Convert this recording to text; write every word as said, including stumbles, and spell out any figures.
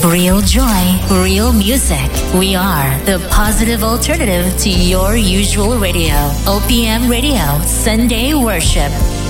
real joy, real music. We are the positive alternative to your usual radio. O P M Radio, Sunday Worship.